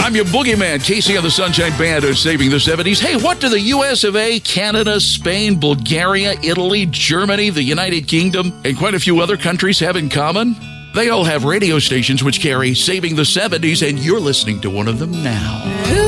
I'm your boogeyman, Casey on the Sunshine Band of Saving the 70s. Hey, what do the US of A, Canada, Spain, Bulgaria, Italy, Germany, the United Kingdom, and quite a few other countries have in common? They all have radio stations which carry Saving the 70s, and you're listening to one of them now.